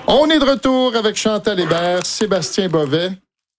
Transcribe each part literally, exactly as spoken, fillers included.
On est de retour avec Chantal Hébert, Sébastien Bovet.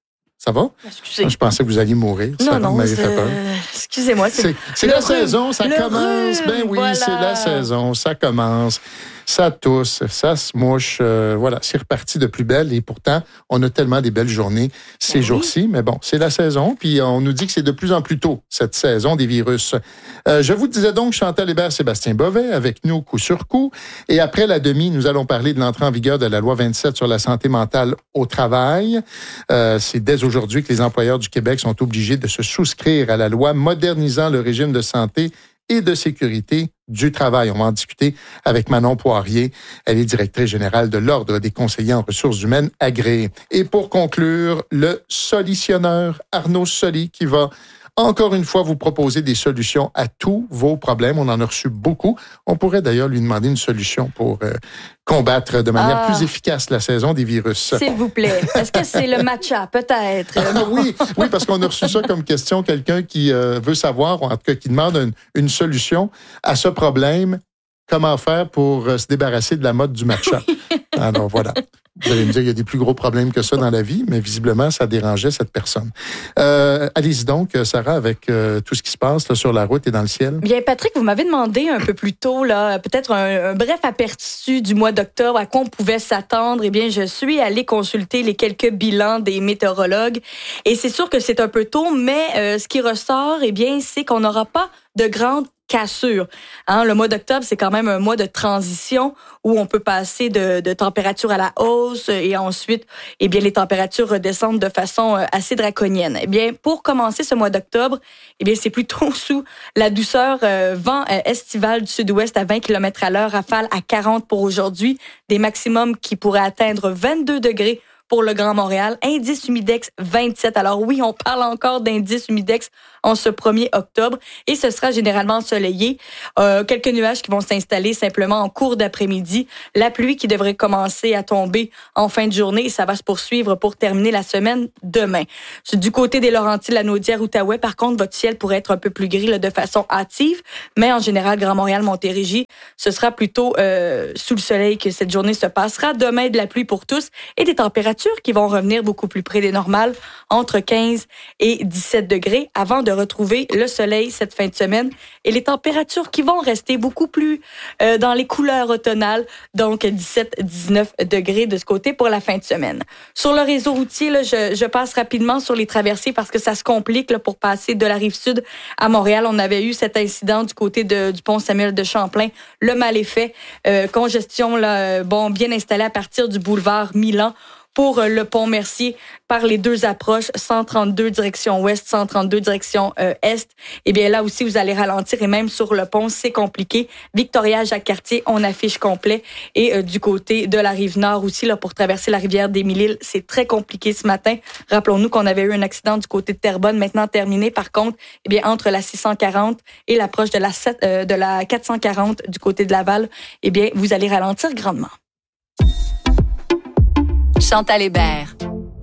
Ça va? Excusez. Je pensais que vous alliez mourir. Non, ça non, m'avait fait peur. Excusez-moi. C'est, c'est, c'est la rhume. saison, ça le commence. Rhume, ben oui, voilà. c'est la saison, ça commence. Ça tousse, ça se mouche. Euh, voilà, c'est reparti de plus belle. Et pourtant, on a tellement des belles journées ces ben jours-ci. Oui. Mais bon, c'est la saison. Puis on nous dit que c'est de plus en plus tôt, cette saison des virus. Euh, je vous disais donc Chantal Hébert, Sébastien Bovet, avec nous coup sur coup. Et après la demi, nous allons parler de l'entrée en vigueur de la loi vingt-sept sur la santé mentale au travail. Euh, c'est dès aujourd'hui que les employeurs du Québec sont obligés de se souscrire à la loi modernisant le régime de santé et de sécurité du travail. On va en discuter avec Manon Poirier. Elle est directrice générale de l'Ordre des conseillers en ressources humaines agréés. Et pour conclure, le solutionneur Arnaud Soli qui va encore une fois vous proposer des solutions à tous vos problèmes. On en a reçu beaucoup. On pourrait d'ailleurs lui demander une solution pour euh, combattre de manière ah, plus efficace la saison des virus. S'il vous plaît. Est-ce que c'est le matcha? Peut-être. Ah, oui, oui, parce qu'on a reçu ça comme question. Quelqu'un qui euh, veut savoir, ou en tout cas qui demande une, une solution à ce problème. Comment faire pour euh, se débarrasser de la mode du matcha? Alors voilà. Vous allez me dire qu'il y a des plus gros problèmes que ça dans la vie, mais visiblement, ça dérangeait cette personne. Euh, allez-y donc, Sarah, avec euh, tout ce qui se passe là, sur la route et dans le ciel. Bien, Patrick, vous m'avez demandé un peu plus tôt, là, peut-être un, un bref aperçu du mois d'octobre, à quoi on pouvait s'attendre. Eh bien, je suis allée consulter les quelques bilans des météorologues. Et c'est sûr que c'est un peu tôt, mais euh, ce qui ressort, eh bien, c'est qu'on n'aura pas de grandes cassure. Hein, le mois d'octobre, c'est quand même un mois de transition où on peut passer de, de température à la hausse et ensuite, eh bien, les températures redescendent de façon assez draconienne. Eh bien, pour commencer ce mois d'octobre, eh bien, c'est plutôt sous la douceur, euh, vent euh, estival du sud-ouest à vingt kilomètres à l'heure, rafale à quarante pour aujourd'hui, des maximums qui pourraient atteindre vingt-deux degrés pour le Grand Montréal, indice humidex vingt-sept. Alors oui, on parle encore d'indice humidex en ce premier octobre et ce sera généralement ensoleillé. Euh, quelques nuages qui vont s'installer simplement en cours d'après-midi. La pluie qui devrait commencer à tomber en fin de journée et ça va se poursuivre pour terminer la semaine demain. Du côté des Laurentides, la Naudière, Outaouais, par contre, votre ciel pourrait être un peu plus gris là, de façon hâtive, mais en général, Grand Montréal, Montérégie, ce sera plutôt euh, sous le soleil que cette journée se passera. Demain, de la pluie pour tous et des températures qui vont revenir beaucoup plus près des normales, entre quinze et dix-sept degrés, avant de retrouver le soleil cette fin de semaine. Et les températures qui vont rester beaucoup plus euh, dans les couleurs automnales, donc dix-sept à dix-neuf degrés de ce côté pour la fin de semaine. Sur le réseau routier, là, je, je passe rapidement sur les traversées parce que ça se complique là, pour passer de la Rive-Sud à Montréal. On avait eu cet incident du côté de, du pont Samuel de Champlain. Le mal est fait. Euh, congestion là, bon, bien installée à partir du boulevard Milan pour le pont Mercier par les deux approches, cent trente-deux direction ouest, cent trente-deux direction euh, est. Eh bien là aussi, vous allez ralentir et même sur le pont, c'est compliqué. Victoria, Jacques-Cartier, on affiche complet. Et euh, du côté de la Rive-Nord aussi, là, pour traverser la rivière des Mille-Îles, c'est très compliqué ce matin. Rappelons-nous qu'on avait eu un accident du côté de Terrebonne, maintenant terminé. Par contre, eh bien entre la six cent quarante et l'approche de la, sept, euh, de la quatre cent quarante du côté de Laval, eh bien vous allez ralentir grandement. Chantal Hébert.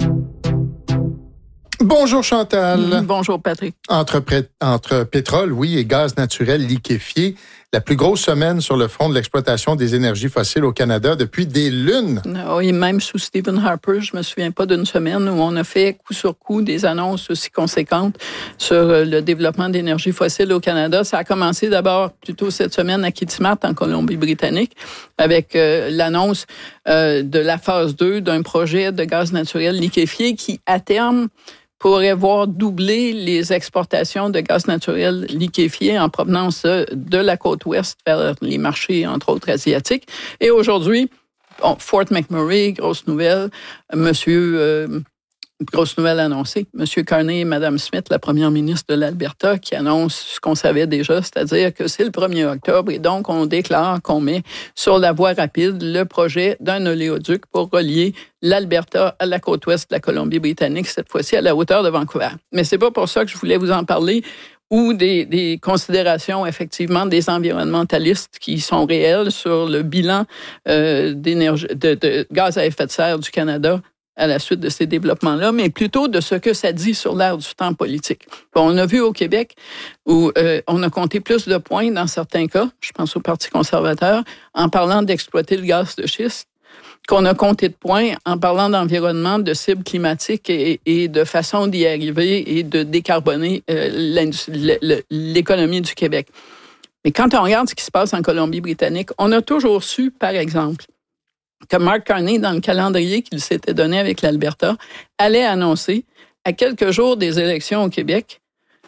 Bonjour Chantal. Mmh, bonjour Patrick. Entre, entre pétrole, oui, et gaz naturel liquéfié, la plus grosse semaine sur le front de l'exploitation des énergies fossiles au Canada depuis des lunes. Oui, même sous Stephen Harper, je me souviens pas d'une semaine où on a fait coup sur coup des annonces aussi conséquentes sur le développement d'énergie fossile au Canada. Ça a commencé d'abord plutôt cette semaine à Kitimat, en Colombie-Britannique, avec euh, l'annonce euh, de la phase deux d'un projet de gaz naturel liquéfié qui, à terme, pourrait voir doubler les exportations de gaz naturel liquéfié en provenance de la côte ouest vers les marchés, entre autres, asiatiques. Et aujourd'hui, bon, Fort McMurray, grosse nouvelle, monsieur... Euh, Grosse nouvelle annoncée. M. Carney et Mme Smith, la première ministre de l'Alberta, qui annonce ce qu'on savait déjà, c'est-à-dire que c'est le premier octobre et donc on déclare qu'on met sur la voie rapide le projet d'un oléoduc pour relier l'Alberta à la côte ouest de la Colombie-Britannique, cette fois-ci à la hauteur de Vancouver. Mais c'est pas pour ça que je voulais vous en parler ou des, des considérations, effectivement, des environnementalistes qui sont réelles sur le bilan euh, d'énergie, de, de gaz à effet de serre du Canada à la suite de ces développements-là, mais plutôt de ce que ça dit sur l'ère du temps politique. Bon, on a vu au Québec où euh, on a compté plus de points dans certains cas, je pense au Parti conservateur, en parlant d'exploiter le gaz de schiste, qu'on a compté de points en parlant d'environnement, de cibles climatiques et, et de façon d'y arriver et de décarboner euh, l'économie du Québec. Mais quand on regarde ce qui se passe en Colombie-Britannique, on a toujours su, par exemple, que Mark Carney, dans le calendrier qu'il s'était donné avec l'Alberta, allait annoncer, à quelques jours des élections au Québec,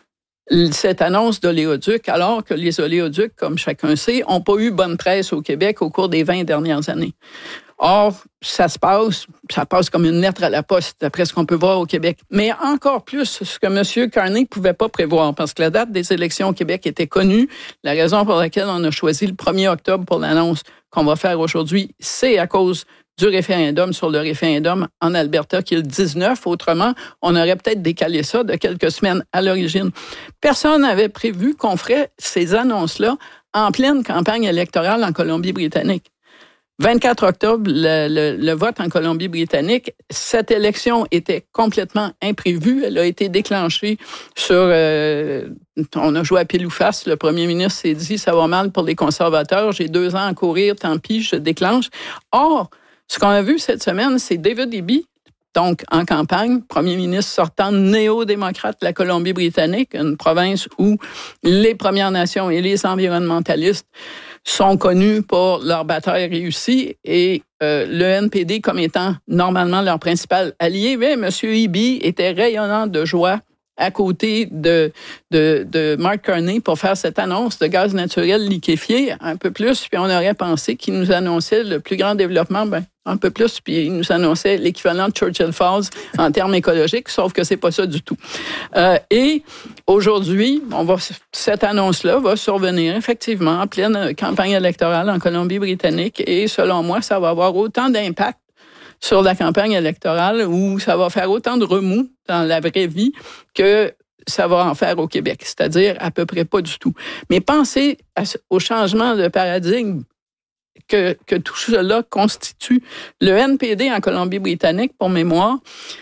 cette annonce d'oléoduc, alors que les oléoducs, comme chacun sait, n'ont pas eu bonne presse au Québec au cours des vingt dernières années. Or, ça se passe, ça passe comme une lettre à la poste, d'après ce qu'on peut voir au Québec. Mais encore plus, ce que M. Carney ne pouvait pas prévoir, parce que la date des élections au Québec était connue. La raison pour laquelle on a choisi le premier octobre pour l'annonce qu'on va faire aujourd'hui, c'est à cause du référendum sur le référendum en Alberta, qui est le dix-neuf. Autrement, on aurait peut-être décalé ça de quelques semaines à l'origine. Personne n'avait prévu qu'on ferait ces annonces-là en pleine campagne électorale en Colombie-Britannique. vingt-quatre octobre, le, le, le vote en Colombie-Britannique, cette élection était complètement imprévue. Elle a été déclenchée sur... Euh, on a joué à pile ou face. Le premier ministre s'est dit, ça va mal pour les conservateurs, j'ai deux ans à courir, tant pis, je déclenche. Or, ce qu'on a vu cette semaine, c'est David Eby, donc en campagne, premier ministre sortant néo-démocrate de la Colombie-Britannique, une province où les Premières Nations et les environnementalistes sont connus pour leur bataille réussie et euh, le N P D comme étant normalement leur principal allié. Mais M. Eby était rayonnant de joie à côté de, de, de Mark Carney pour faire cette annonce de gaz naturel liquéfié, un peu plus, puis on aurait pensé qu'il nous annonçait le plus grand développement, ben, un peu plus, puis il nous annonçait l'équivalent de Churchill Falls en termes écologiques, sauf que c'est pas ça du tout. Euh, et aujourd'hui, on va, cette annonce-là va survenir effectivement en pleine campagne électorale en Colombie-Britannique, et selon moi, ça va avoir autant d'impact sur la campagne électorale où ça va faire autant de remous dans la vraie vie que ça va en faire au Québec, c'est-à-dire à peu près pas du tout. Mais pensez à, au changement de paradigme que, que tout cela constitue. Le N P D en Colombie-Britannique, pour mémoire,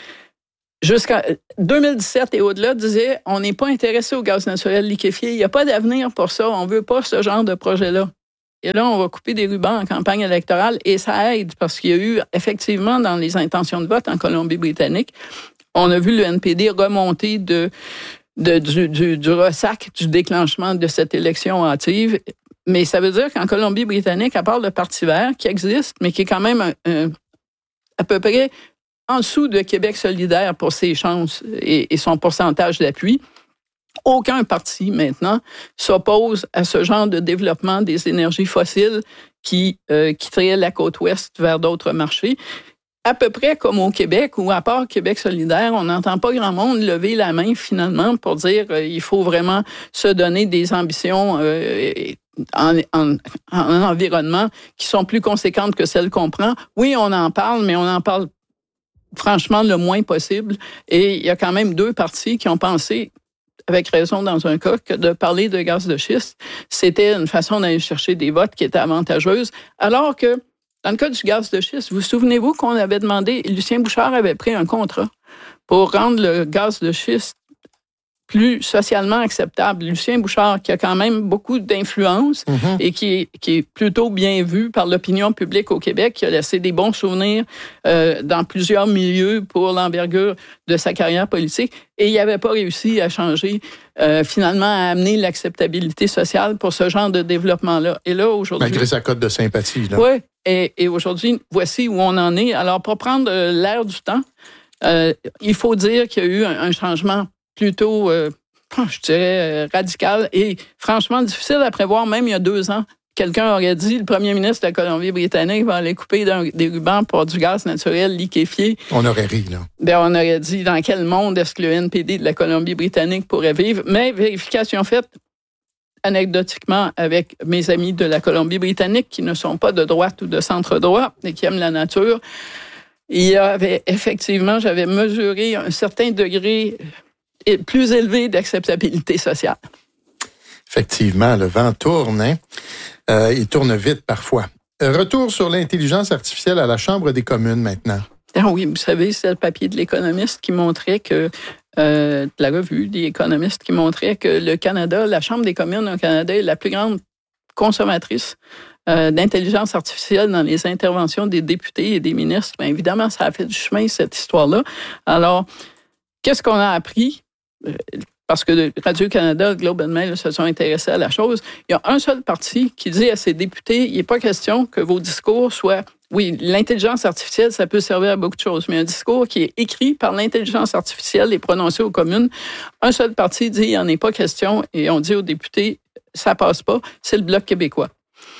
jusqu'à deux mille dix-sept et au-delà, disait on n'est pas intéressé au gaz naturel liquéfié, il n'y a pas d'avenir pour ça, on ne veut pas ce genre de projet-là. Et là, on va couper des rubans en campagne électorale et ça aide parce qu'il y a eu effectivement dans les intentions de vote en Colombie-Britannique, on a vu le N P D remonter de, de, du, du, du ressac du déclenchement de cette élection hâtive. Mais ça veut dire qu'en Colombie-Britannique, à part le Parti vert qui existe, mais qui est quand même un, un, à peu près en dessous de Québec solidaire pour ses chances et, et son pourcentage d'appui, aucun parti, maintenant, s'oppose à ce genre de développement des énergies fossiles qui euh, quitteraient la côte ouest vers d'autres marchés. À peu près comme au Québec, où à part Québec solidaire, on n'entend pas grand monde lever la main, finalement, pour dire euh, il faut vraiment se donner des ambitions euh, en, en, en environnement qui sont plus conséquentes que celles qu'on prend. Oui, on en parle, mais on en parle franchement le moins possible. Et il y a quand même deux partis qui ont pensé avec raison dans un cas, que de parler de gaz de schiste, c'était une façon d'aller chercher des votes qui étaient avantageuse, alors que dans le cas du gaz de schiste, vous souvenez-vous qu'on avait demandé, Lucien Bouchard avait pris un contrat pour rendre le gaz de schiste plus socialement acceptable. Lucien Bouchard, qui a quand même beaucoup d'influence mm-hmm. et qui est, qui est plutôt bien vu par l'opinion publique au Québec, qui a laissé des bons souvenirs euh, dans plusieurs milieux pour l'envergure de sa carrière politique. Et il n'avait pas réussi à changer, euh, finalement, à amener l'acceptabilité sociale pour ce genre de développement-là. Et là, aujourd'hui... Malgré sa cote de sympathie, là. Oui. Et, et aujourd'hui, voici où on en est. Alors, pour prendre euh, l'air du temps, euh, il faut dire qu'il y a eu un, un changement plutôt, euh, je dirais, euh, radical et franchement difficile à prévoir. Même il y a deux ans, quelqu'un aurait dit, le premier ministre de la Colombie-Britannique va aller couper dans des rubans pour du gaz naturel liquéfié. On aurait ri, là. Ben, on aurait dit, dans quel monde est-ce que le N P D de la Colombie-Britannique pourrait vivre? Mais vérification faite, anecdotiquement, avec mes amis de la Colombie-Britannique qui ne sont pas de droite ou de centre-droit et qui aiment la nature, il y avait effectivement, j'avais mesuré un certain degré plus élevé d'acceptabilité sociale. Effectivement, le vent tourne, hein? Euh, il tourne vite parfois. Retour sur l'intelligence artificielle à la Chambre des communes maintenant. Ah oui, vous savez, c'est le papier de l'économiste qui montrait que, euh, de la revue des économistes qui montrait que le Canada, la Chambre des communes au Canada est la plus grande consommatrice euh, d'intelligence artificielle dans les interventions des députés et des ministres, bien évidemment, ça a fait du chemin, cette histoire-là. Alors, qu'est-ce qu'on a appris? Parce que Radio-Canada, Globe and Mail se sont intéressés à la chose. Il y a un seul parti qui dit à ses députés, il n'est pas question que vos discours soient... Oui, l'intelligence artificielle, ça peut servir à beaucoup de choses, mais un discours qui est écrit par l'intelligence artificielle et prononcé aux communes, un seul parti dit, il n'y en est pas question, et on dit aux députés, ça passe pas, c'est le Bloc québécois.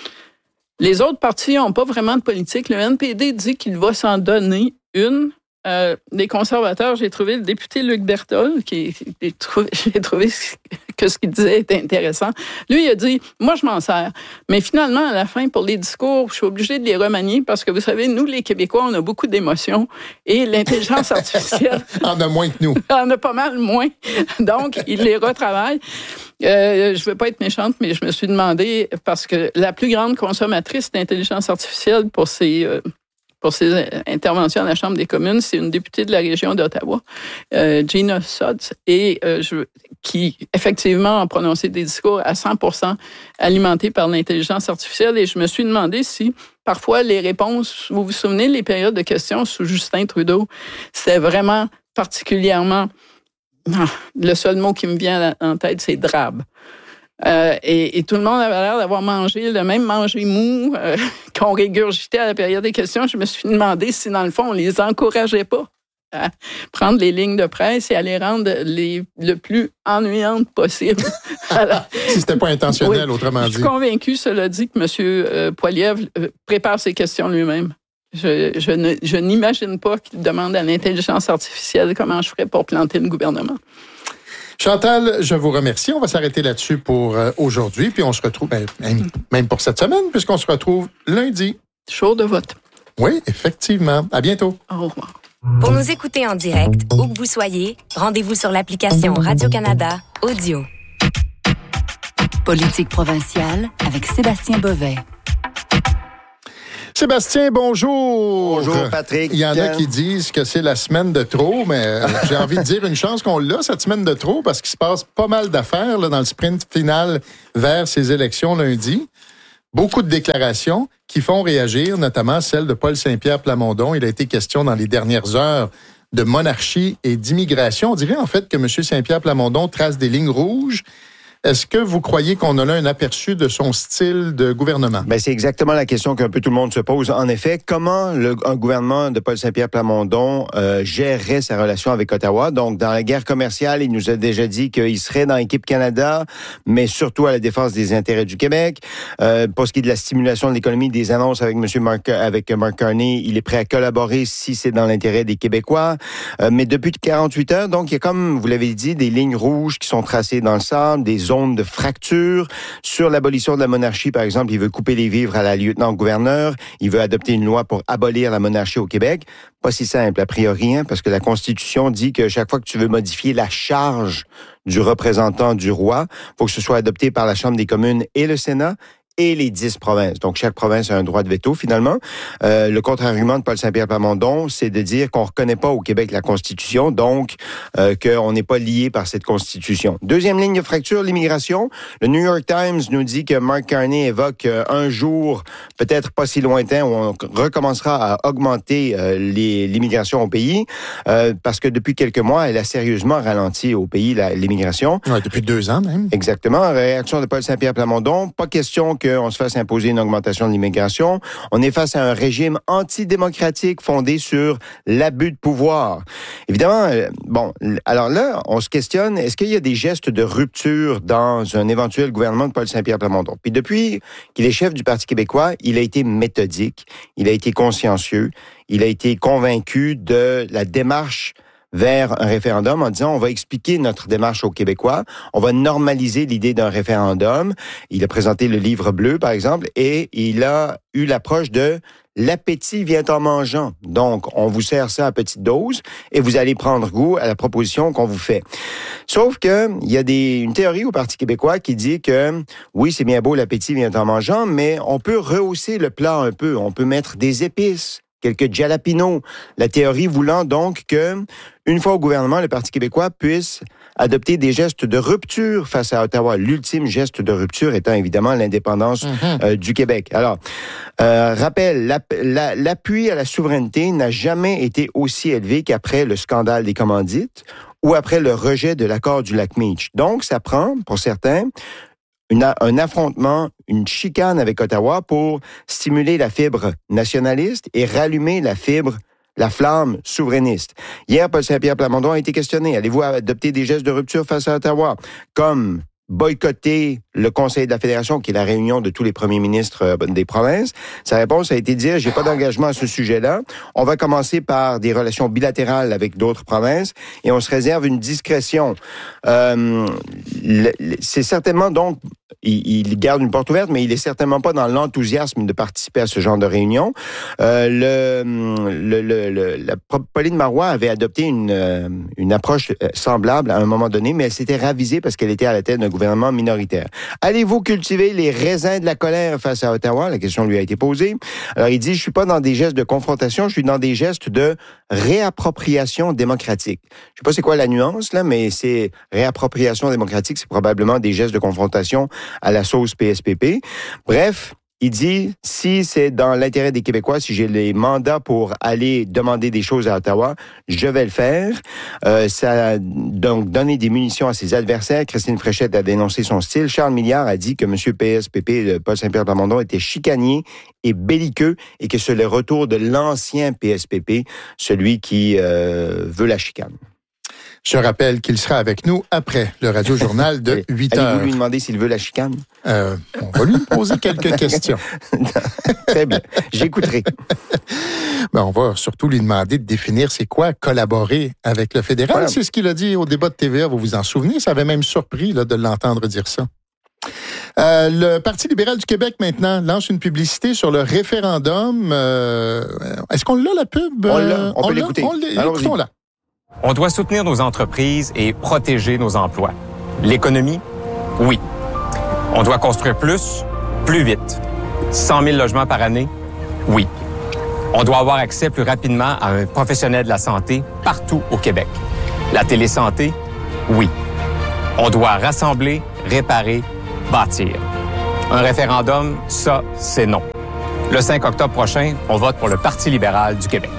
Les autres partis n'ont pas vraiment de politique. Le N P D dit qu'il va s'en donner une. Euh, des conservateurs, j'ai trouvé le député Luc Berthold, qui j'ai trouvé, j'ai trouvé que ce qu'il disait était intéressant. Lui, il a dit, moi, je m'en sers. Mais finalement, à la fin, pour les discours, je suis obligé de les remanier parce que, vous savez, nous, les Québécois, on a beaucoup d'émotions et l'intelligence artificielle... en a moins que nous. En a pas mal moins. Donc, il les retravaille. Euh, je ne veux pas être méchante, mais je me suis demandé, parce que la plus grande consommatrice d'intelligence artificielle pour ces... Euh, pour ses interventions à la Chambre des communes, c'est une députée de la région d'Ottawa, euh, Gina Sudds, et euh, je, qui effectivement a prononcé des discours à cent pour cent alimentés par l'intelligence artificielle. Et je me suis demandé si parfois les réponses, vous vous souvenez, les périodes de questions sous Justin Trudeau, c'était vraiment particulièrement... Ah, le seul mot qui me vient en tête, c'est drabe. Euh, et, et tout le monde avait l'air d'avoir mangé le même manger mou euh, qu'on régurgitait à la période des questions. Je me suis demandé si, dans le fond, on les encourageait pas à prendre les lignes de presse et à les rendre les, le plus ennuyantes possible. Alors, si c'était pas intentionnel, oui, autrement dit. Je suis convaincue, cela dit, que M. Euh, Poilievre euh, prépare ses questions lui-même. Je, je, ne, je n'imagine pas qu'il demande à l'intelligence artificielle comment je ferais pour planter le gouvernement. Chantal, je vous remercie. On va s'arrêter là-dessus pour euh, aujourd'hui. Puis on se retrouve, ben, même pour cette semaine, puisqu'on se retrouve lundi. Jour de vote. Oui, effectivement. À bientôt. Au revoir. Pour nous écouter en direct, où que vous soyez, rendez-vous sur l'application Radio-Canada Audio. Politique provinciale avec Sébastien Bovet. Sébastien, bonjour. Bonjour, Patrick. Il y en a qui disent que c'est la semaine de trop, mais j'ai envie de dire une chance qu'on l'a, cette semaine de trop, parce qu'il se passe pas mal d'affaires là, dans le sprint final vers ces élections lundi. Beaucoup de déclarations qui font réagir, notamment celle de Paul Saint-Pierre Plamondon. Il a été question dans les dernières heures de monarchie et d'immigration. On dirait en fait que M. Saint-Pierre Plamondon trace des lignes rouges. Est-ce que vous croyez qu'on a là un aperçu de son style de gouvernement? Ben, c'est exactement la question qu'un peu tout le monde se pose. En effet, comment le, un gouvernement de Paul Saint-Pierre Plamondon euh, gérerait sa relation avec Ottawa? Donc, dans la guerre commerciale, il nous a déjà dit qu'il serait dans l'équipe Canada, mais surtout à la défense des intérêts du Québec. Euh, pour ce qui est de la stimulation de l'économie, des annonces avec Monsieur Mark, avec Mark Carney, il est prêt à collaborer si c'est dans l'intérêt des Québécois. Euh, mais depuis quarante-huit heures, donc, il y a comme vous l'avez dit, des lignes rouges qui sont tracées dans le sable, des zones de fracture. Sur l'abolition de la monarchie, par exemple, il veut couper les vivres à la lieutenant-gouverneur. Il veut adopter une loi pour abolir la monarchie au Québec. Pas si simple, a priori, hein, parce que la Constitution dit que chaque fois que tu veux modifier la charge du représentant du roi, il faut que ce soit adopté par la Chambre des communes et le Sénat et les dix provinces. Donc, chaque province a un droit de veto, finalement. Euh, le contre-argument de Paul Saint-Pierre Plamondon, c'est de dire qu'on ne reconnaît pas au Québec la Constitution, donc euh, qu'on n'est pas lié par cette Constitution. Deuxième ligne de fracture, l'immigration. Le New York Times nous dit que Mark Carney évoque euh, un jour, peut-être pas si lointain, où on recommencera à augmenter euh, les, l'immigration au pays, euh, parce que depuis quelques mois, elle a sérieusement ralenti au pays la, l'immigration. Ouais, depuis deux ans même. Exactement. Réaction de Paul Saint-Pierre Plamondon. Pas question que on se fasse imposer une augmentation de l'immigration. On est face à un régime antidémocratique fondé sur l'abus de pouvoir. Évidemment, bon, alors là, on se questionne, est-ce qu'il y a des gestes de rupture dans un éventuel gouvernement de Paul Saint-Pierre Plamondon? Puis depuis qu'il est chef du Parti québécois, il a été méthodique, il a été consciencieux, il a été convaincu de la démarche vers un référendum en disant on va expliquer notre démarche aux Québécois, on va normaliser l'idée d'un référendum. Il a présenté le livre bleu, par exemple, et il a eu l'approche de l'appétit vient en mangeant. Donc, on vous sert ça à petite dose et vous allez prendre goût à la proposition qu'on vous fait. Sauf que il y a des, une théorie au Parti québécois qui dit que oui, c'est bien beau, l'appétit vient en mangeant, mais on peut rehausser le plat un peu. On peut mettre des épices, quelques jalapenos. La théorie voulant donc que, une fois au gouvernement, le Parti québécois puisse adopter des gestes de rupture face à Ottawa. L'ultime geste de rupture étant évidemment l'indépendance mm-hmm. euh, du Québec. Alors, euh, rappel, la, la, l'appui à la souveraineté n'a jamais été aussi élevé qu'après le scandale des commandites ou après le rejet de l'accord du lac Meach. Donc, ça prend, pour certains, Une, un affrontement, une chicane avec Ottawa pour stimuler la fibre nationaliste et rallumer la fibre, la flamme souverainiste. Hier, Paul Saint-Pierre Plamondon a été questionné. Allez-vous adopter des gestes de rupture face à Ottawa, comme boycotter le Conseil de la Fédération, qui est la réunion de tous les premiers ministres des provinces? Sa réponse a été de dire, j'ai pas d'engagement à ce sujet-là. On va commencer par des relations bilatérales avec d'autres provinces et on se réserve une discrétion. Euh, le, le, c'est certainement donc, il, il garde une porte ouverte, mais il est certainement pas dans l'enthousiasme de participer à ce genre de réunion. Euh, le, le, le, le, la Pauline Marois avait adopté une, une approche semblable à un moment donné, mais elle s'était ravisée parce qu'elle était à la tête d'un gouvernement minoritaire. Allez-vous cultiver les raisins de la colère face à Ottawa? La question lui a été posée. Alors, il dit, je suis pas dans des gestes de confrontation, je suis dans des gestes de réappropriation démocratique. Je sais pas c'est quoi la nuance, là, mais c'est réappropriation démocratique, c'est probablement des gestes de confrontation à la sauce P S P P. Bref, il dit, si c'est dans l'intérêt des Québécois, si j'ai les mandats pour aller demander des choses à Ottawa, je vais le faire. Euh, ça a donc donné des munitions à ses adversaires. Christine Fréchette a dénoncé son style. Charles Milliard a dit que M. P S P P, Paul Saint-Pierre Plamondon, était chicanier et belliqueux et que c'est le retour de l'ancien P S P P, celui qui euh, veut la chicane. Je rappelle qu'il sera avec nous après le Radio-Journal de huit heures. Allez-vous lui demander s'il veut la chicane? Euh, on va lui poser quelques questions. Très bien, j'écouterai. Ben, on va surtout lui demander de définir c'est quoi collaborer avec le fédéral. Voilà. C'est ce qu'il a dit au débat de T V A, vous vous en souvenez? Ça avait même surpris là, de l'entendre dire ça. Euh, le Parti libéral du Québec, maintenant, lance une publicité sur le référendum. Euh, est-ce qu'on l'a, la pub? On l'a, on, on peut l'a, l'écouter. On l'a, écoutons-la. On doit soutenir nos entreprises et protéger nos emplois. L'économie, oui. On doit construire plus, plus vite. cent mille logements par année, oui. On doit avoir accès plus rapidement à un professionnel de la santé partout au Québec. La télésanté, oui. On doit rassembler, réparer, bâtir. Un référendum, ça, c'est non. Le cinq octobre prochain, on vote pour le Parti libéral du Québec.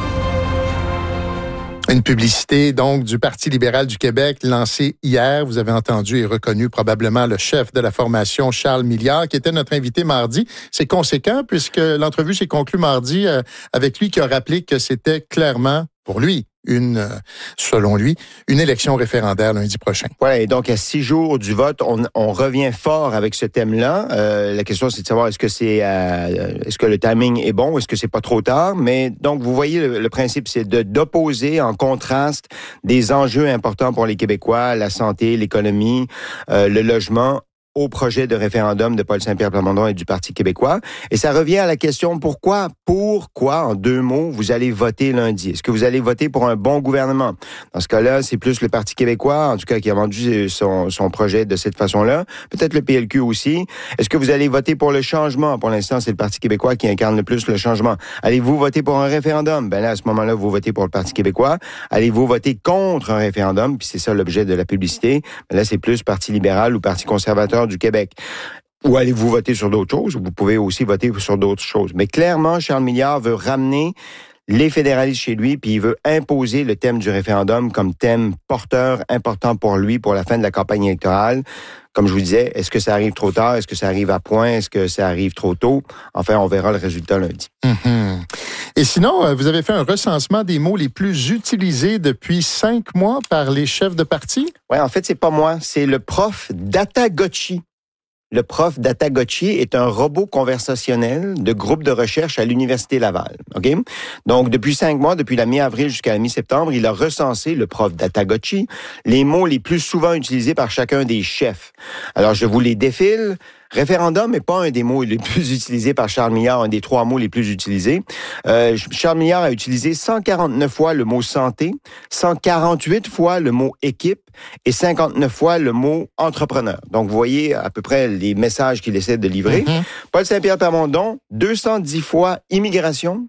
Une publicité, donc, du Parti libéral du Québec lancée hier. Vous avez entendu et reconnu probablement le chef de la formation, Charles Milliard, qui était notre invité mardi. C'est conséquent puisque l'entrevue s'est conclue mardi euh, avec lui qui a rappelé que c'était clairement, pour lui, une, selon lui, une élection référendaire lundi prochain. Voilà, et donc à six jours du vote, on, on revient fort avec ce thème-là. Euh, la question, c'est de savoir est-ce que c'est, euh, est-ce que le timing est bon, est-ce que c'est pas trop tard. Mais donc, vous voyez, le, le principe, c'est de d'opposer en contraste des enjeux importants pour les Québécois, la santé, l'économie, euh, le logement, au projet de référendum de Paul Saint-Pierre Plamondon et du Parti québécois. Et ça revient à la question pourquoi, pourquoi, en deux mots, vous allez voter lundi? Est-ce que vous allez voter pour un bon gouvernement? Dans ce cas-là, c'est plus le Parti québécois, en tout cas, qui a vendu son, son projet de cette façon-là. Peut-être le P L Q aussi. Est-ce que vous allez voter pour le changement? Pour l'instant, c'est le Parti québécois qui incarne le plus le changement. Allez-vous voter pour un référendum? Ben là, à ce moment-là, vous votez pour le Parti québécois. Allez-vous voter contre un référendum? Puis c'est ça l'objet de la publicité. Ben là, c'est plus Parti libéral ou Parti conservateur du Québec. Ou allez-vous voter sur d'autres choses? Vous pouvez aussi voter sur d'autres choses. Mais clairement, Charles Milliard veut ramener les fédéralistes chez lui, puis il veut imposer le thème du référendum comme thème porteur important pour lui pour la fin de la campagne électorale. Comme je vous disais, est-ce que ça arrive trop tard? Est-ce que ça arrive à point? Est-ce que ça arrive trop tôt? Enfin, on verra le résultat lundi. Mm-hmm. Et sinon, vous avez fait un recensement des mots les plus utilisés depuis cinq mois par les chefs de parti? Oui, en fait, c'est pas moi. C'est le prof Datagotchi. Le prof Datagotchi est un robot conversationnel de groupe de recherche à l'Université Laval. OK? Donc, depuis cinq mois, depuis la mi-avril jusqu'à la mi-septembre, il a recensé, le prof Datagotchi, les mots les plus souvent utilisés par chacun des chefs. Alors, je vous les défile. Référendum n'est pas un des mots les plus utilisés par Charles Milliard, un des trois mots les plus utilisés. Euh, Charles Milliard a utilisé cent quarante-neuf fois le mot santé, cent quarante-huit fois le mot équipe et cinquante-neuf fois le mot entrepreneur. Donc, vous voyez à peu près les messages qu'il essaie de livrer. Mm-hmm. Paul Saint-Pierre Plamondon, deux cent dix fois immigration,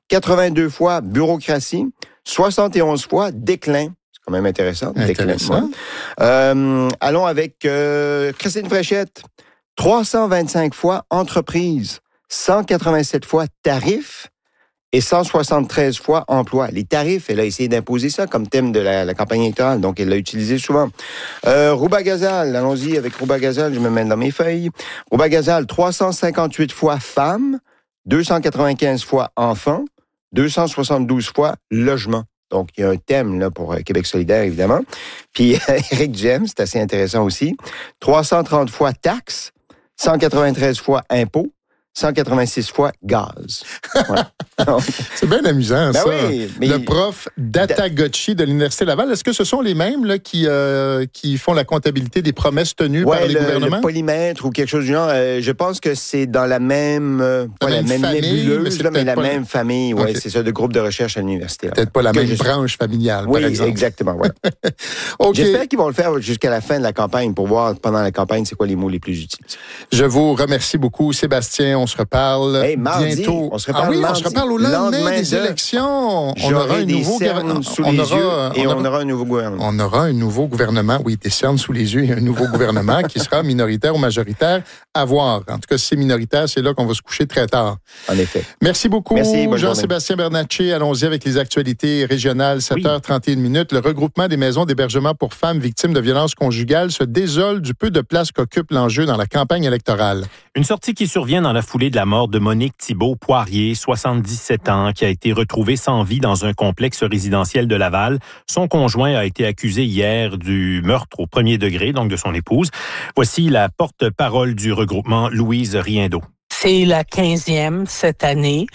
quatre-vingt-deux fois bureaucratie, soixante et onze fois déclin. C'est quand même intéressant. Intéressant. Déclin, ouais. euh, allons avec euh, Christine Fréchette. trois cent vingt-cinq fois entreprise, cent quatre-vingt-sept fois tarif et cent soixante-treize fois emploi. Les tarifs, elle a essayé d'imposer ça comme thème de la, la campagne électorale, donc elle l'a utilisé souvent. Euh, Rouba Ghazal, allons-y avec Rouba Ghazal, je me mets dans mes feuilles. Rouba Ghazal, trois cent cinquante-huit fois femme, deux cent quatre-vingt-quinze fois enfant, deux cent soixante-douze fois logement. Donc, il y a un thème là pour Québec solidaire, évidemment. Puis, Éric James, c'est assez intéressant aussi. trois cent trente fois taxes, cent quatre-vingt-treize fois impôts, cent quatre-vingt-six fois gaz. Voilà. C'est bien amusant, ben ça. Oui, mais le prof Datagotchi de l'Université Laval, est-ce que ce sont les mêmes là, qui, euh, qui font la comptabilité des promesses tenues ouais, par les le, gouvernements? Le polymètre ou quelque chose du genre. Euh, je pense que c'est dans la même, euh, pas la la même même famille, nébuleuse, mais, là, mais la pas même la... famille. Ouais, okay. C'est ça, de groupe de recherche à l'Université Laval. Peut-être pas la que même je... branche familiale, oui, par exemple. Oui, exactement. Ouais. Okay. J'espère qu'ils vont le faire jusqu'à la fin de la campagne pour voir pendant la campagne c'est quoi les mots les plus utilisés. Je vous remercie beaucoup, Sébastien. On se reparle hey, mardi, bientôt. On se reparle ah oui, mardi. on se reparle au lendemain, lendemain des de... élections. On aura un nouveau gouvernement. On aura, et on aura, on aura un nouveau gouvernement. On aura un nouveau gouvernement. Oui, des cernes sous les yeux et un nouveau gouvernement qui sera minoritaire ou majoritaire à voir. En tout cas, si c'est minoritaire, c'est là qu'on va se coucher très tard. En effet. Merci beaucoup, Merci, Jean-Sébastien Bernatchez. Allons-y avec les actualités régionales. sept heures trente et une minutes. Le regroupement des maisons d'hébergement pour femmes victimes de violences conjugales se désole du peu de place qu'occupe l'enjeu dans la campagne électorale. Une sortie qui survient dans la foulée de la mort de Monique Thibault-Poirier, soixante-dix-sept ans, qui a été retrouvée sans vie dans un complexe résidentiel de Laval. Son conjoint a été accusé hier du meurtre au premier degré, donc de son épouse. Voici la porte-parole du regroupement, Louise Riendeau. C'est la quinzième cette année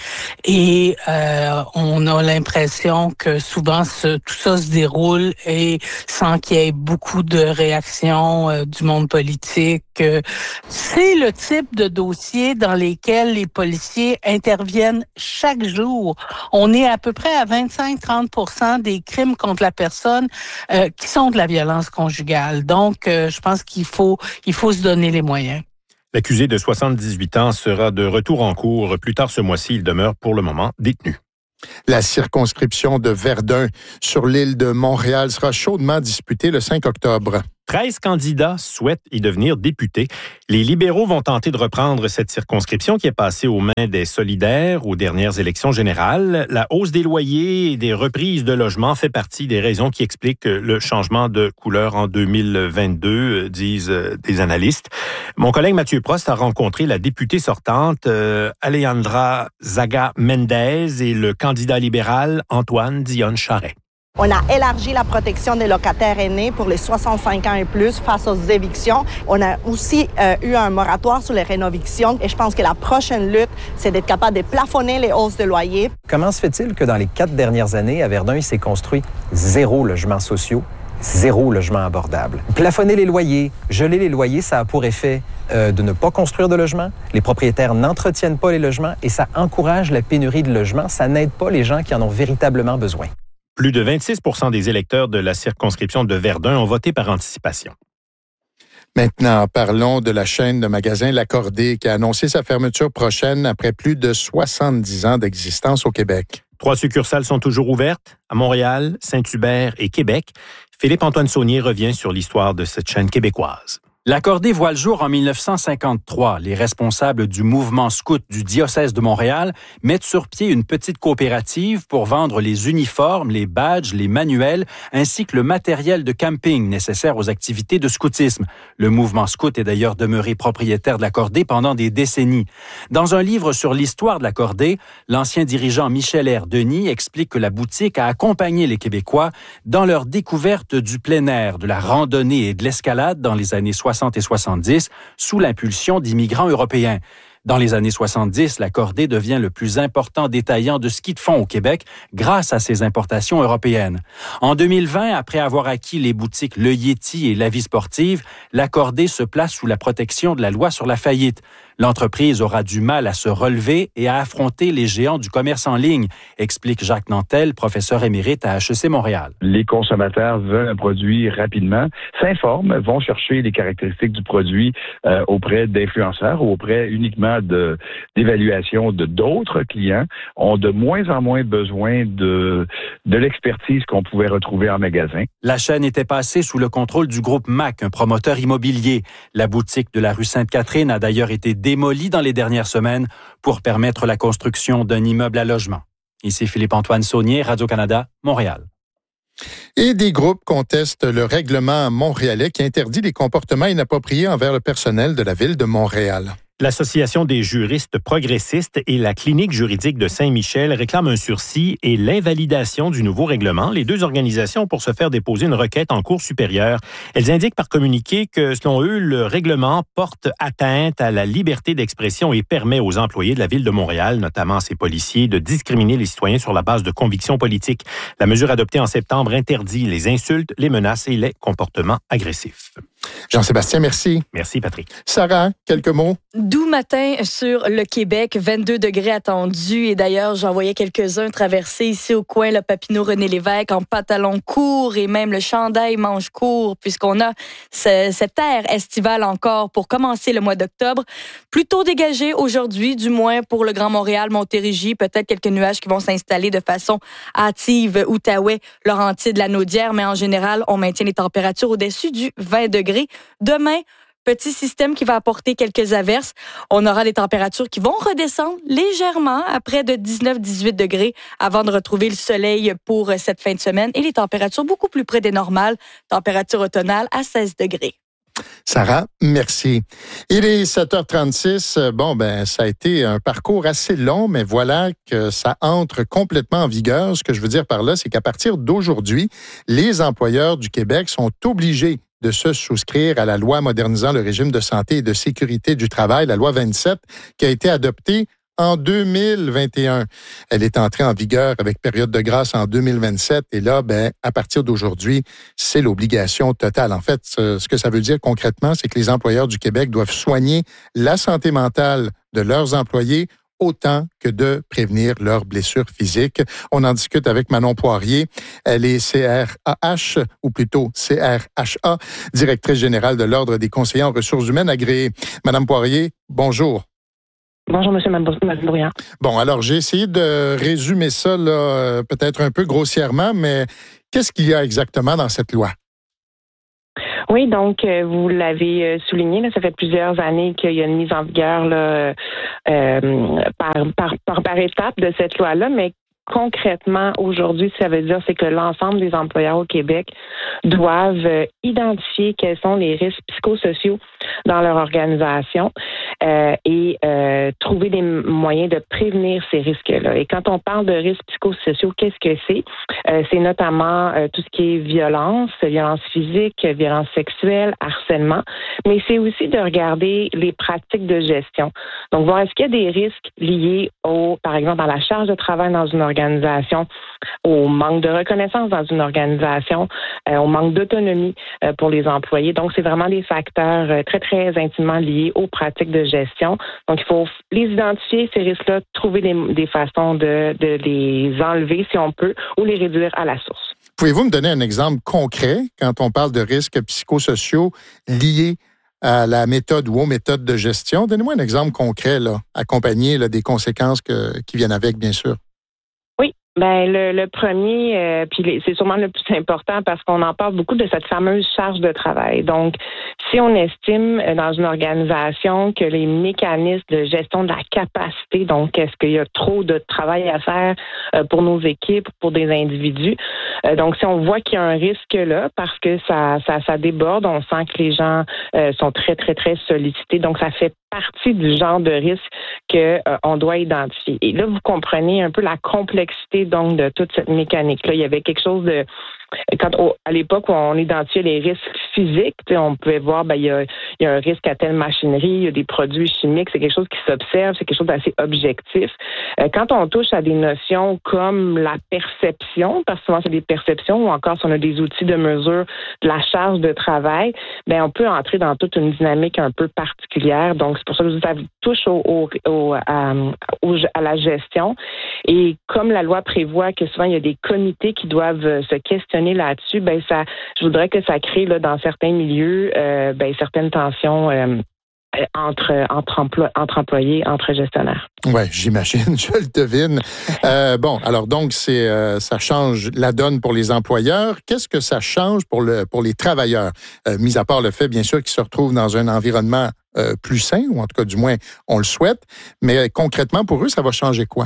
et euh, on a l'impression que souvent ce, tout ça se déroule et sans qu'il y ait beaucoup de réactions euh, du monde politique. Euh, c'est le type de dossier dans lesquels les policiers interviennent chaque jour. On est à peu près à vingt-cinq à trente pour cent des crimes contre la personne euh, qui sont de la violence conjugale. Donc, euh, je pense qu'il faut, il faut se donner les moyens. L'accusé de soixante-dix-huit ans sera de retour en cours plus tard ce mois-ci. Il demeure pour le moment détenu. La circonscription de Verdun sur l'île de Montréal sera chaudement disputée le cinq octobre. treize candidats souhaitent y devenir députés. Les libéraux vont tenter de reprendre cette circonscription qui est passée aux mains des solidaires aux dernières élections générales. La hausse des loyers et des reprises de logements fait partie des raisons qui expliquent le changement de couleur en deux mille vingt-deux, disent des analystes. Mon collègue Mathieu Prost a rencontré la députée sortante euh, Alejandra Zaga Mendez et le candidat libéral Antoine Dionne Charret. On a élargi la protection des locataires aînés pour les soixante-cinq ans et plus face aux évictions. On a aussi euh, eu un moratoire sur les rénovictions et je pense que la prochaine lutte, c'est d'être capable de plafonner les hausses de loyers. Comment se fait-il que dans les quatre dernières années, à Verdun, il s'est construit zéro logements sociaux, zéro logement abordable? Plafonner les loyers, geler les loyers, ça a pour effet euh, de ne pas construire de logements. Les propriétaires n'entretiennent pas les logements et ça encourage la pénurie de logements. Ça n'aide pas les gens qui en ont véritablement besoin. Plus de vingt-six pour cent des électeurs de la circonscription de Verdun ont voté par anticipation. Maintenant, parlons de la chaîne de magasins L'Accordé qui a annoncé sa fermeture prochaine après plus de soixante-dix ans d'existence au Québec. Trois succursales sont toujours ouvertes, à Montréal, Saint-Hubert et Québec. Philippe-Antoine Saunier revient sur l'histoire de cette chaîne québécoise. L'Accordé voit le jour en dix-neuf cent cinquante-trois. Les responsables du mouvement scout du diocèse de Montréal mettent sur pied une petite coopérative pour vendre les uniformes, les badges, les manuels, ainsi que le matériel de camping nécessaire aux activités de scoutisme. Le mouvement scout est d'ailleurs demeuré propriétaire de l'Accordé pendant des décennies. Dans un livre sur l'histoire de l'Accordé, l'ancien dirigeant Michel R. Denis explique que la boutique a accompagné les Québécois dans leur découverte du plein air, de la randonnée et de l'escalade dans les années soixante et soixante-dix, sous l'impulsion d'immigrants européens. Dans les années soixante-dix, l'Accordé devient le plus important détaillant de ski de fond au Québec grâce à ses importations européennes. En deux mille vingt, après avoir acquis les boutiques Le Yeti et La Vie sportive, l'Accordé se place sous la protection de la loi sur la faillite. L'entreprise aura du mal à se relever et à affronter les géants du commerce en ligne, explique Jacques Nantel, professeur émérite à H E C Montréal. Les consommateurs veulent un produit rapidement, s'informent, vont chercher les caractéristiques du produit euh, auprès d'influenceurs ou auprès uniquement de, d'évaluation de d'autres clients, ont de moins en moins besoin de, de l'expertise qu'on pouvait retrouver en magasin. La chaîne était passée sous le contrôle du groupe M A C, un promoteur immobilier. La boutique de la rue Sainte-Catherine a d'ailleurs été démolie dans les dernières semaines pour permettre la construction d'un immeuble à logement. Ici Philippe-Antoine Saunier, Radio-Canada, Montréal. Et des groupes contestent le règlement montréalais qui interdit les comportements inappropriés envers le personnel de la Ville de Montréal. L'Association des juristes progressistes et la Clinique juridique de Saint-Michel réclament un sursis et l'invalidation du nouveau règlement. Les deux organisations pour se faire déposer une requête en Cour supérieure. Elles indiquent par communiqué que, selon eux, le règlement porte atteinte à la liberté d'expression et permet aux employés de la Ville de Montréal, notamment ses policiers, de discriminer les citoyens sur la base de convictions politiques. La mesure adoptée en septembre interdit les insultes, les menaces et les comportements agressifs. Jean-Sébastien, merci. Merci, Patrick. Sarah, quelques mots? Doux matin sur le Québec, vingt-deux degrés attendus. Et d'ailleurs, j'en voyais quelques-uns traverser ici au coin, le Papineau-René-Lévesque, en pantalon court et même le chandail manche court, puisqu'on a ce, cet air estival encore pour commencer le mois d'octobre. Plutôt dégagé aujourd'hui, du moins pour le Grand Montréal, Montérégie. Peut-être quelques nuages qui vont s'installer de façon hâtive, Outaouais, Laurentides, la Naudière. Mais en général, on maintient les températures au-dessus du vingt degrés. Demain, petit système qui va apporter quelques averses. On aura des températures qui vont redescendre légèrement à près de dix-neuf à dix-huit degrés avant de retrouver le soleil pour cette fin de semaine et les températures beaucoup plus près des normales, température automnale à seize degrés. Sarah, merci. Il est sept heures trente-six. Bon, ben, ça a été un parcours assez long, mais voilà que ça entre complètement en vigueur. Ce que je veux dire par là, c'est qu'à partir d'aujourd'hui, les employeurs du Québec sont obligés de se souscrire à la loi modernisant le régime de santé et de sécurité du travail, la loi vingt-sept, qui a été adoptée en deux mille vingt et un. Elle est entrée en vigueur avec période de grâce en deux mille vingt-sept. Et là, ben, à partir d'aujourd'hui, c'est l'obligation totale. En fait, ce que ça veut dire concrètement, c'est que les employeurs du Québec doivent soigner la santé mentale de leurs employés autant que de prévenir leurs blessures physiques. On en discute avec Manon Poirier. Elle est C R A H, ou plutôt C R H A, directrice générale de l'Ordre des conseillers en ressources humaines agréés. Madame Poirier, bonjour. Bonjour, M. Mabourian. Bon, alors j'ai essayé de résumer ça là, peut-être un peu grossièrement, mais qu'est-ce qu'il y a exactement dans cette loi? Oui, donc euh, vous l'avez souligné, là, ça fait plusieurs années qu'il y a une mise en vigueur là, euh, par, par, par, par étape de cette loi-là, mais concrètement, aujourd'hui, ça veut dire c'est que l'ensemble des employeurs au Québec doivent euh, identifier quels sont les risques psychosociaux dans leur organisation euh, et euh, trouver des moyens de prévenir ces risques-là. Et quand on parle de risques psychosociaux, qu'est-ce que c'est? Euh, c'est notamment euh, tout ce qui est violence, violence physique, violence sexuelle, harcèlement, mais c'est aussi de regarder les pratiques de gestion. Donc, voir est-ce qu'il y a des risques liés au, par exemple, à la charge de travail dans une organisation, organisation, au manque de reconnaissance dans une organisation, euh, au manque d'autonomie euh, pour les employés. Donc, c'est vraiment des facteurs euh, très, très intimement liés aux pratiques de gestion. Donc, il faut les identifier, ces risques-là, trouver des, des façons de, de les enlever, si on peut, ou les réduire à la source. Pouvez-vous me donner un exemple concret quand on parle de risques psychosociaux liés à la méthode ou aux méthodes de gestion? Donnez-moi un exemple concret, là, accompagné là, des conséquences que, qui viennent avec, bien sûr. Ben le, le premier, euh, puis les, c'est sûrement le plus important parce qu'on en parle beaucoup de cette fameuse charge de travail. Donc, si on estime euh, dans une organisation que les mécanismes de gestion de la capacité, donc est-ce qu'il y a trop de travail à faire euh, pour nos équipes, pour des individus, euh, donc si on voit qu'il y a un risque là, parce que ça, ça, ça déborde, on sent que les gens euh, sont très, très, très sollicités. Donc, ça fait partie du genre de risque que euh, on doit identifier. Et là, vous comprenez un peu la complexité donc de toute cette mécanique-là. Il y avait quelque chose de quand on, à l'époque où on identifiait les risques physiques, on pouvait voir ben il y a, il y a un risque à telle machinerie, il y a des produits chimiques, c'est quelque chose qui s'observe, c'est quelque chose d'assez objectif. Euh, quand on touche à des notions comme la perception, parce que souvent c'est des perception ou encore si on a des outils de mesure de la charge de travail, bien, on peut entrer dans toute une dynamique un peu particulière. Donc, c'est pour ça que ça touche au, au, au, à, au, à la gestion. Et comme la loi prévoit que souvent, il y a des comités qui doivent se questionner là-dessus, bien, ça, je voudrais que ça crée, là, dans certains milieux, euh, bien, certaines tensions euh, entre, entre, emplo- entre employés, entre gestionnaires. Oui, j'imagine, je le devine. Euh, bon, alors donc, c'est euh, ça change la donne pour les employeurs. Qu'est-ce que ça change pour, le, pour les travailleurs? Euh, mis à part le fait, bien sûr, qu'ils se retrouvent dans un environnement euh, plus sain, ou en tout cas, du moins, on le souhaite. Mais concrètement, pour eux, ça va changer quoi?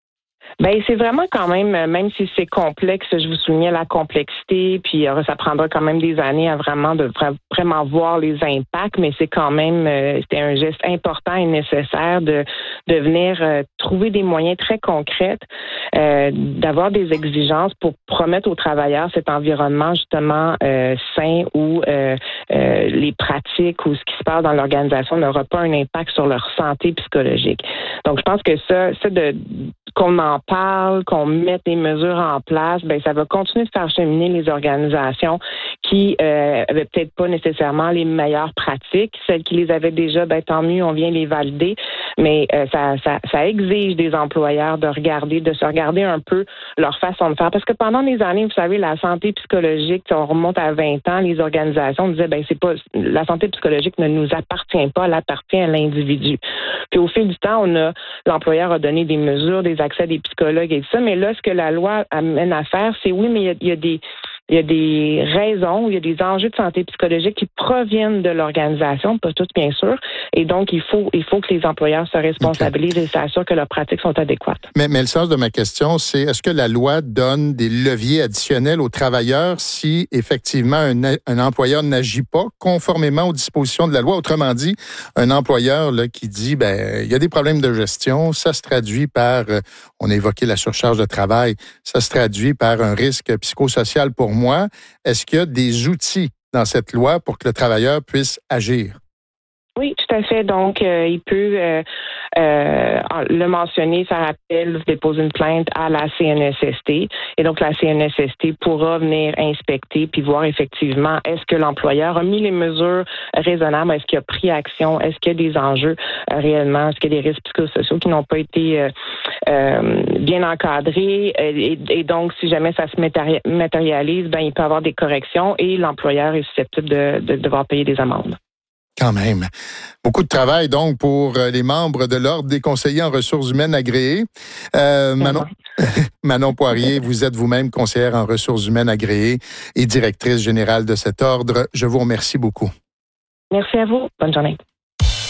Ben c'est vraiment quand même, même si c'est complexe, je vous soulignais la complexité, puis euh, ça prendra quand même des années à vraiment de vraiment voir les impacts, mais c'est quand même euh, c'était un geste important et nécessaire de de venir euh, trouver des moyens très concrets, euh, d'avoir des exigences pour promettre aux travailleurs cet environnement justement euh, sain où euh, euh, les pratiques ou ce qui se passe dans l'organisation n'aura pas un impact sur leur santé psychologique. Donc je pense que ça, ça de qu'on en parle, qu'on mette des mesures en place, ben ça va continuer de faire cheminer les organisations qui euh, avaient peut-être pas nécessairement les meilleures pratiques. Celles qui les avaient déjà, ben tant mieux, on vient les valider. Mais euh, ça, ça, ça exige des employeurs de regarder, de se regarder un peu leur façon de faire. Parce que pendant des années, vous savez, la santé psychologique, on remonte à vingt ans, les organisations disaient, ben c'est pas la santé psychologique ne nous appartient pas, elle appartient à l'individu. Puis au fil du temps, on a l'employeur a donné des mesures, des accès à des psychologues et tout ça, mais là, ce que la loi amène à faire, c'est oui, mais il y a, il y a des il y a des raisons, il y a des enjeux de santé psychologique qui proviennent de l'organisation, pas toutes bien sûr, et donc il faut il faut que les employeurs se responsabilisent okay. et s'assurent que leurs pratiques sont adéquates. Mais, mais le sens de ma question, c'est est-ce que la loi donne des leviers additionnels aux travailleurs si effectivement un, un employeur n'agit pas conformément aux dispositions de la loi? Autrement dit, un employeur là, qui dit ben il y a des problèmes de gestion, ça se traduit par, euh, on a évoqué la surcharge de travail, ça se traduit par un risque psychosocial pour moi. Est-ce qu'il y a des outils dans cette loi pour que le travailleur puisse agir? Oui, tout à fait. Donc, euh, il peut euh, euh, le mentionner, ça rappelle, déposer une plainte à la C N S S T. Et donc, la C N S S T pourra venir inspecter puis voir effectivement est-ce que l'employeur a mis les mesures raisonnables, est-ce qu'il a pris action, est-ce qu'il y a des enjeux euh, réellement, est-ce qu'il y a des risques psychosociaux qui n'ont pas été euh, euh, bien encadrés. Et, et donc, si jamais ça se matérialise, ben il peut y avoir des corrections et l'employeur est susceptible de, de devoir payer des amendes. Quand même. Beaucoup de travail, donc, pour les membres de l'Ordre des conseillers en ressources humaines agréés. Euh, Manon, Manon Poirier, vous êtes vous-même conseillère en ressources humaines agréées et directrice générale de cet ordre. Je vous remercie beaucoup. Merci à vous. Bonne journée.